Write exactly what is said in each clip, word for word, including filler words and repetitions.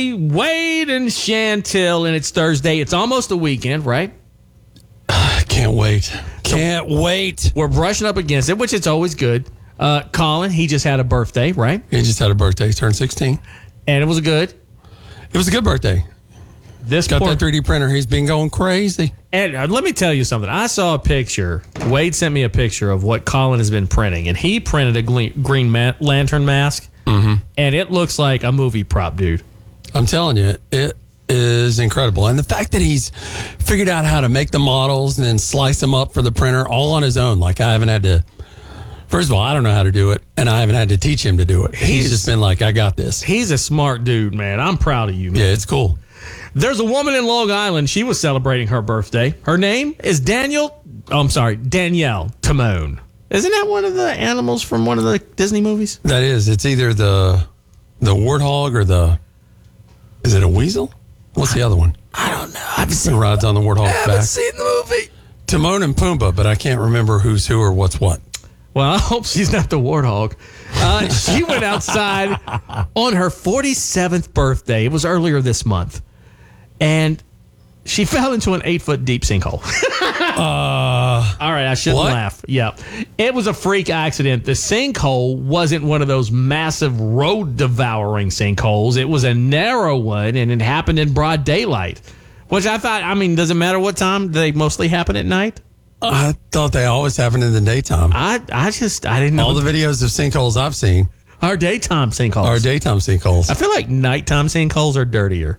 Wade and Chantel, and it's Thursday. It's almost a weekend, right? Can't wait. Can't wait. We're brushing up against it, which it's always good. Uh, Colin, he just had a birthday, right? He just had a birthday. He turned sixteen. And it was good. It was a good birthday. This Got poor, that three D printer. He's been going crazy. And uh, let me tell you something. I saw a picture. Wade sent me a picture of what Colin has been printing, and he printed a gle- Green ma- Lantern mask, mm-hmm. and it looks like a movie prop, dude. I'm telling you, it is incredible. And the fact that he's figured out how to make the models and then slice them up for the printer all on his own. Like, I haven't had to, first of all, I don't know how to do it, and I haven't had to teach him to do it. He's, he's just been like, I got this. He's a smart dude, man. I'm proud of you, man. Yeah, it's cool. There's a woman in Long Island. She was celebrating her birthday. Her name is Daniel, oh, I'm sorry, Danielle Timon. Isn't that one of the animals from one of the Disney movies? That is. It's either the the warthog or the, is it a weasel? What's the other one? I don't know. I haven't It seen, rides on the warthog's I haven't back. seen the movie. Timon and Pumbaa, but I can't remember who's who or what's what. Well, I hope she's not the warthog. Uh, she went outside on her forty-seventh birthday. It was earlier this month. And she fell into an eight-foot deep sinkhole. uh, All right, I shouldn't what? laugh. Yeah. It was a freak accident. The sinkhole wasn't one of those massive road-devouring sinkholes. It was a narrow one, and it happened in broad daylight. Which I thought, I mean, does it matter what time? Do they mostly happen at night? I thought they always happened in the daytime. I I just, I didn't know. All the videos of sinkholes I've seen Our daytime sinkholes. are daytime sinkholes. I feel like nighttime sinkholes are dirtier.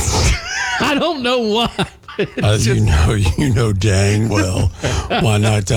I don't know why. Uh, you know, you know dang well why nighttime